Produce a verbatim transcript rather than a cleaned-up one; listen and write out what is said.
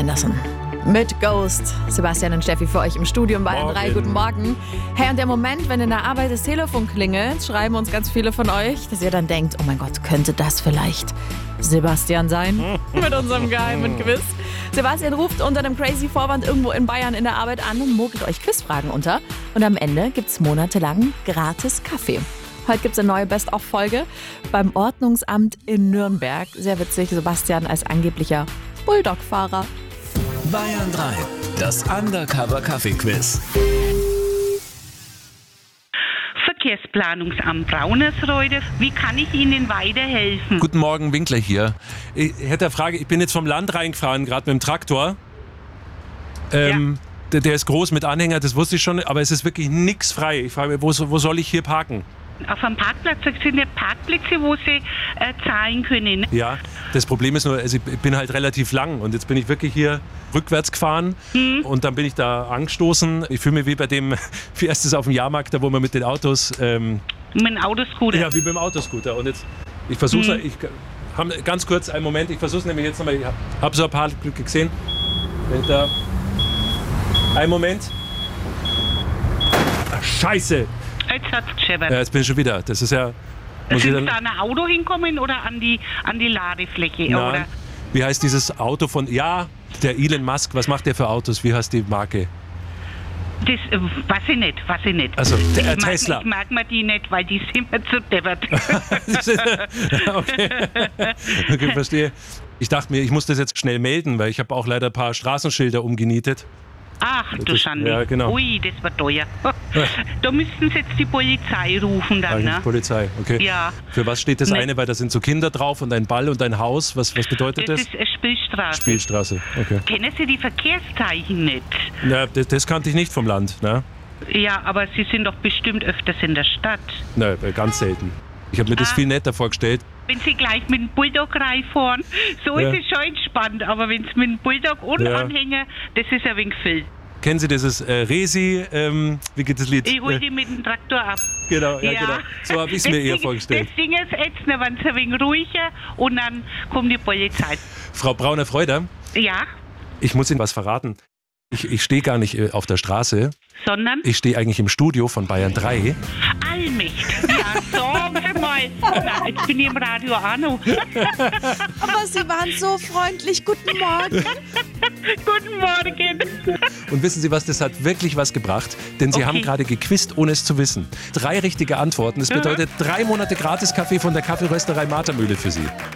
Anderson. Mit Ghost. Sebastian und Steffi für euch im Studio in Bayern drei. Guten Morgen. Hey, und der Moment, wenn in der Arbeit das Telefon klingelt, schreiben uns ganz viele von euch, dass ihr dann denkt, oh mein Gott, könnte das vielleicht Sebastian sein? Mit unserem geheimen Quiz. Sebastian ruft unter einem crazy Vorwand irgendwo in Bayern in der Arbeit an und mogelt euch Quizfragen unter. Und am Ende gibt's monatelang gratis Kaffee. Heute gibt's eine neue Best-of-Folge beim Ordnungsamt in Nürnberg. Sehr witzig, Sebastian als angeblicher Bulldog-Fahrer. Bayern drei, das Undercover-Kaffee-Quiz. Verkehrsplanungsamt Braunersreude. Wie kann ich Ihnen weiterhelfen? Guten Morgen, Winkler hier. Ich hätte eine Frage, ich bin jetzt vom Land reingefahren, gerade mit dem Traktor. Ähm, ja. der, der ist groß mit Anhänger, das wusste ich schon, aber es ist wirklich nichts frei. Ich frage mich, wo, wo soll ich hier parken? Auf einem Parkplatz, das sind ja Parkplätze, wo Sie äh, zahlen können. Ja, das Problem ist nur, also ich bin halt relativ lang und jetzt bin ich wirklich hier rückwärts gefahren hm. und dann bin ich da angestoßen. Ich fühle mich wie bei dem, wie erstes auf dem Jahrmarkt, da wo man mit den Autos... Ähm, mit dem Autoscooter? Ja, wie beim Autoscooter. Und jetzt, ich versuche hm. ich habe ganz kurz einen Moment, ich versuche es nämlich jetzt nochmal, ich habe so ein paar Glücke gesehen. Wenn da... Einen Moment. Ach, Scheiße! Jetzt hat's gescheppert. Ja, jetzt bin ich schon wieder. Das ist ja... Muss Sind ich dann, da an ein Auto hinkommen oder an die, an die Ladefläche? Na, oder? Wie heißt dieses Auto von... Ja, der Elon Musk. Was macht der für Autos? Wie heißt die Marke? Das äh, weiß ich nicht, weiß ich nicht. Also, der ich Tesla. Mag, ich mag mir die nicht, weil die sind mir zu deppert. okay. Okay, verstehe. Ich dachte mir, ich muss das jetzt schnell melden, weil ich habe auch leider ein paar Straßenschilder umgenietet. Ach, du das, Schande. Ja, genau. Ui, das war teuer. Da müssten Sie jetzt die Polizei rufen dann, Eigentlich ne? Polizei, okay. Ja. Für was steht das Ne. eine? Weil da sind so Kinder drauf und ein Ball und ein Haus. Was, was bedeutet das? Das ist eine Spielstraße. Spielstraße, okay. Kennen Sie die Verkehrszeichen nicht? Na, das, das kannte ich nicht vom Land, ne? Ja, aber Sie sind doch bestimmt öfters in der Stadt. Na, ganz selten. Ich habe mir das Ah. viel netter vorgestellt. Wenn Sie gleich mit dem Bulldog reinfahren, so Ja. ist es schon entspannt. Aber wenn Sie mit dem Bulldog und Ja. Anhänger, das ist ein wenig viel. Kennen Sie dieses äh, Resi, ähm, wie geht das Lied? Ich hol Äh, die mit dem Traktor ab. Genau, ja, genau. So habe ich es mir eher vorgestellt. Das Ding ist jetzt, ne, wenn es ein wenig ruhiger und dann kommt die Polizei. Frau Brauner-Freuder, Ja, ich muss Ihnen was verraten. Ich, ich stehe gar nicht äh, auf der Straße. sondern? Ich stehe eigentlich im Studio von Bayern drei. Allmächt. Ja, sagen Sie mal. Na, jetzt bin ich im Radio auch noch. Aber Sie waren so freundlich. Guten Morgen. Guten Morgen. Und wissen Sie was, das hat wirklich was gebracht, denn Sie Okay. haben gerade gequizt, ohne es zu wissen. Drei richtige Antworten, das bedeutet drei Monate Gratis-Kaffee von der Kaffeerösterei Martermühle für Sie.